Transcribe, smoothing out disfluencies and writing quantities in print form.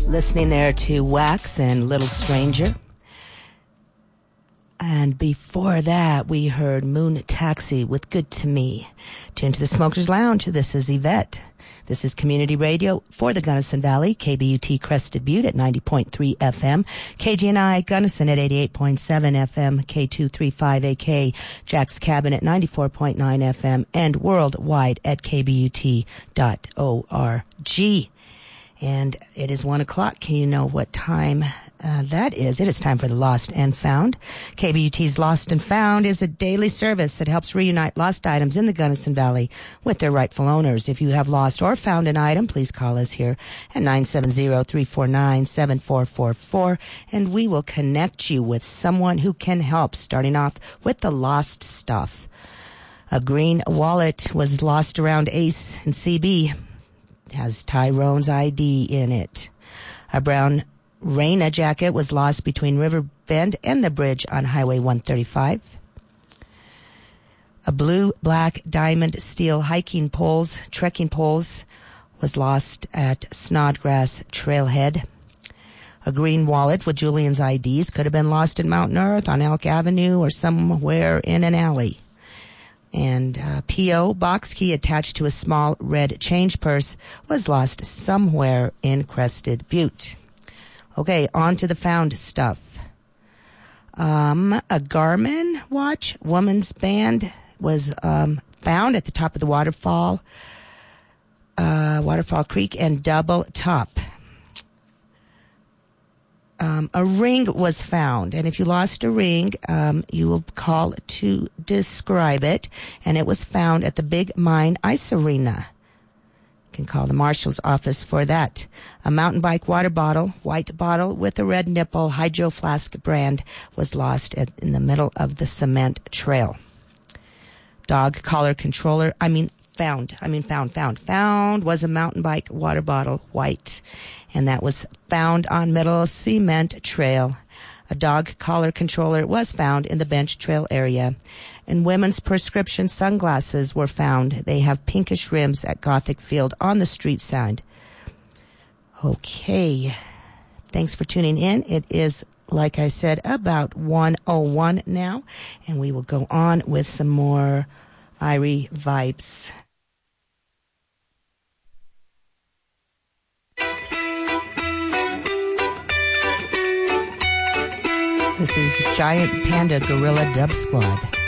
Listening there to Wax and Little Stranger. And before that, we heard Moon Taxi with Good to Me. Tune to the Smokers Lounge. This is Yvette. This is Community Radio for the Gunnison Valley, KBUT Crested Butte at 90.3 FM, KGNI Gunnison at 88.7 FM, K235AK, Jack's Cabin at 94.9 FM, and worldwide at kbut.org. And it is 1 o'clock. Can you know what time that is? It is time for the Lost and Found. KBUT's Lost and Found is a daily service that helps reunite lost items in the Gunnison Valley with their rightful owners. If you have lost or found an item, please call us here at 970-349-7444, and we will connect you with someone who can help, starting off with the lost stuff. A green wallet was lost around Ace and CB. Has Tyrone's ID in it. A brown Raina jacket was lost between River Bend and the bridge on Highway 135. A blue, black, diamond, steel trekking poles, was lost at Snodgrass Trailhead. A green wallet with Julian's IDs could have been lost in Mountain Earth, on Elk Avenue, or somewhere in an alley. And P.O. box key attached to a small red change purse was lost somewhere in Crested Butte. Okay, on to the found stuff. A Garmin watch, woman's band, was found at the top of the Waterfall Creek and Double Top. A ring was found, and if you lost a ring, you will call to describe it, and it was found at the Big Mine Ice Arena. You can call the marshal's office for that. A mountain bike water bottle, white bottle with a red nipple, Hydro Flask brand, was lost in the middle of the cement trail. Dog collar controller, found was a mountain bike water bottle, white, and that was found on Middle Cement Trail. A dog collar controller was found in the Bench Trail area. And women's prescription sunglasses were found. They have pinkish rims at Gothic Field on the street side. Okay. Thanks for tuning in. It is, like I said, about 1:01 now, and we will go on with some more Irie vibes. This is Giant Panda Gorilla Dub Squad.